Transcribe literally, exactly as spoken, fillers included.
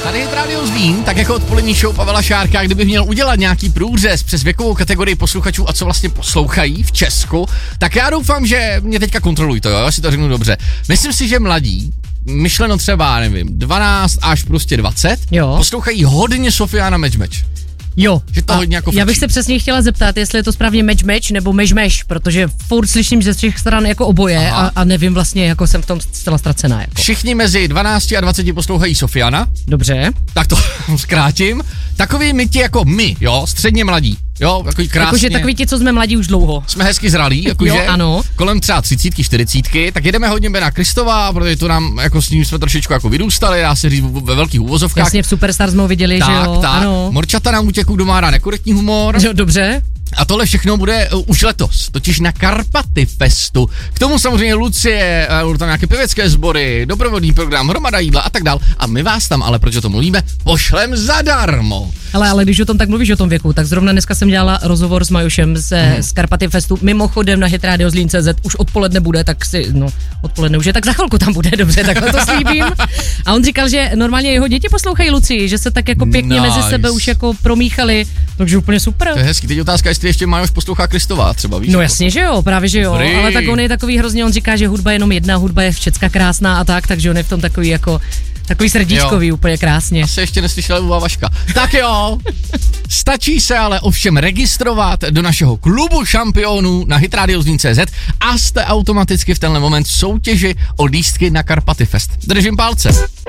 Tady je Radio Zlín, tak jako odpolední show Pavla Šárka, kdybych měl udělat nějaký průřez přes věkovou kategorii posluchačů a co vlastně poslouchají v Česku, tak já doufám, že mě teďka kontrolují to, jo, já si to řeknu dobře. Myslím si, že mladí, myšleno třeba, nevím, dvanáct až prostě dvacet, jo, poslouchají hodně Sofiana Match Match. Jo, že to hodně jako já bych se přesně chtěla zeptat, jestli je to správně match match nebo mež mež, protože furt slyším ze všech stran jako oboje a, a nevím vlastně, jako jsem v tom zcela ztracená. Jako. Všichni mezi dvanácti a dvaceti poslouchají Sofiana. Dobře. Tak to zkrátím. Takový my ti jako my, jo, středně mladí. Jo, takový krásně. Jakože takový ti, co jsme mladí už dlouho. Jsme hezky zralí, jakože. Jo, ano. Kolem třeba třicítky, čtyřicítky, tak jedeme hodně Bena Kristova, protože to nám, jako s ním jsme trošičku jako vyrůstali, dá se říct ve velkých uvozovkách. Jasně, v Superstar jsme ho viděli, tak, že jo. Tak, ano. Morčata nám utěkou, kdo má rád nekorektní humor. Jo, dobře. A tohle všechno bude uh, už letos, totiž na Karpaty Festu. K tomu samozřejmě Lucie, uh, tam nějaké pěvecké sbory, doprovodný program, hromada jídla a tak dál. A my vás tam, ale proč o tom mluvíme, pošlem zadarmo. Ale, ale když o tom tak mluvíš o tom věku, tak zrovna dneska jsem dělala rozhovor s Majušem z, hmm. z Karpaty Festu. Mimochodem na hit radio zlín tečka cé zet už odpoledne bude, tak si, no, odpoledne už je, tak za chvilku tam bude, dobře, takhle to slíbím. A on říkal, že normálně jeho děti poslouchají Lucii, že se tak jako pěkně nice. Mezi sebe už jako promíchali, takže úplně super. To je hezký, teď otázka, jestli ještě Majuš poslouchá Kristová třeba, víš? No jasně, že jo, právě že jo, Dobrý. Ale tak on je takový hrozně, on říká, že hudba je jenom jedna, hudba je všecka krásná a tak, takže on je v tom takový jako takový srdíčkový, jo. Úplně krásně. Asi ještě neslyšela Uva Vaška. Tak jo, stačí se ale ovšem registrovat do našeho klubu šampionů na hit radio zlín tečka cé zet a jste automaticky v tenhle moment v soutěži o lístky na Karpaty Fest. Držím palce.